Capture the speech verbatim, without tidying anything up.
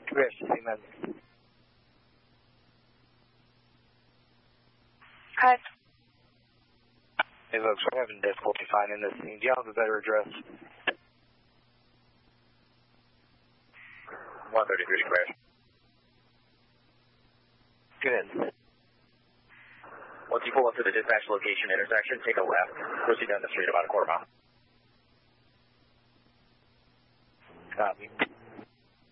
Rich, Siemens. Hi. Hey folks, we're having difficulty finding this scene. Do you have a better address? one thirty-three crash. Go ahead. Once you pull up to the dispatch location intersection, take a left. Proceed down the street about a quarter mile. Copy.